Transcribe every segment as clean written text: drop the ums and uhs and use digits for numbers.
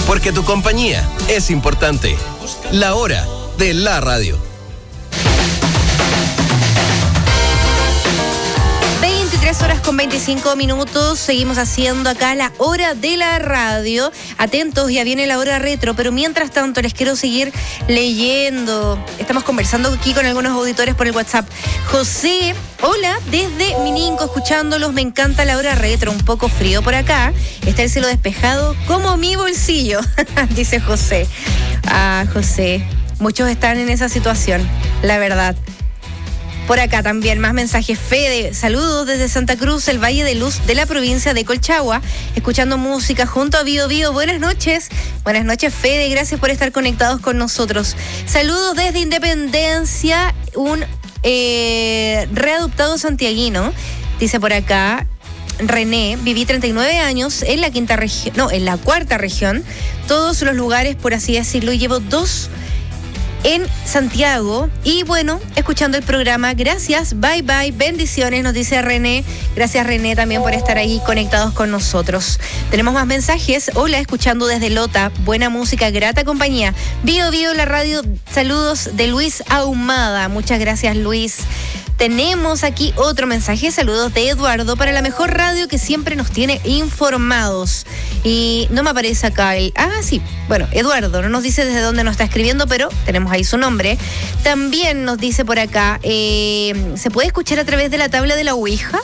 Porque tu compañía es importante. La hora de la radio. 23:25. Seguimos haciendo acá la hora de la radio. Atentos, ya viene la hora retro, pero mientras tanto les quiero seguir leyendo. Estamos conversando aquí con algunos auditores por el WhatsApp. José, hola, desde Mininco, escuchándolos. Me encanta la hora retro, un poco frío por acá. Está el cielo despejado como mi bolsillo, dice José. Ah, José, muchos están en esa situación, la verdad. Por acá también más mensajes. Fede, saludos desde Santa Cruz, el Valle de Luz de la provincia de Colchagua, escuchando música junto a Bio Bio. Buenas noches. Buenas noches, Fede, gracias por estar conectados con nosotros. Saludos desde Independencia, un readoptado santiaguino, dice por acá René. Viví 39 años en la en la cuarta región, todos los lugares, por así decirlo, y llevo 2 en Santiago, y bueno, escuchando el programa. Gracias, bye bye, bendiciones, nos dice René. Gracias, René, también por estar ahí conectados con nosotros. Tenemos más mensajes. Hola, escuchando desde Lota, buena música, grata compañía. Bio Bio, la radio. Saludos de Luis Ahumada. Muchas gracias, Luis. Tenemos aquí otro mensaje. Saludos de Eduardo para la mejor radio que siempre nos tiene informados. Y no me aparece acá el... Ah, sí. Bueno, Eduardo no nos dice desde dónde nos está escribiendo, pero tenemos ahí su nombre. También nos dice por acá, ¿se puede escuchar a través de la tabla de la Ouija?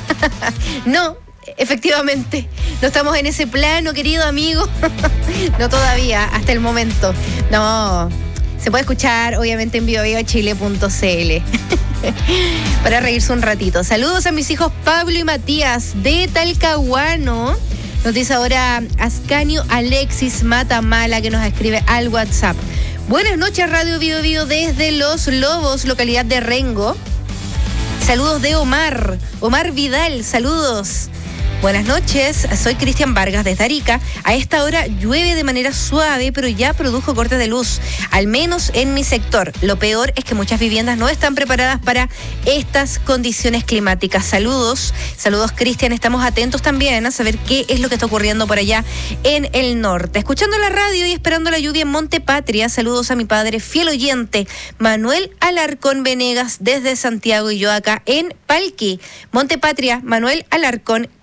No, efectivamente. No estamos en ese plano, querido amigo. No todavía, hasta el momento. No, se puede escuchar obviamente en biobiochile.cl. Para reírse un ratito. Saludos a mis hijos Pablo y Matías de Talcahuano. Nos dice ahora Ascanio Alexis Matamala, que nos escribe al WhatsApp. Buenas noches, Radio Bio Bio desde Los Lobos, localidad de Rengo. Saludos de Omar Vidal, saludos. Buenas noches, soy Cristian Vargas desde Arica. A esta hora llueve de manera suave, pero ya produjo cortes de luz, al menos en mi sector. Lo peor es que muchas viviendas no están preparadas para estas condiciones climáticas. Saludos Cristian, estamos atentos también a saber qué es lo que está ocurriendo por allá en el norte. Escuchando la radio y esperando la lluvia en Monte Patria. Saludos a mi padre fiel oyente, Manuel Alarcón Venegas desde Santiago, y yo acá en Palqui. Monte Patria, Manuel Alarcón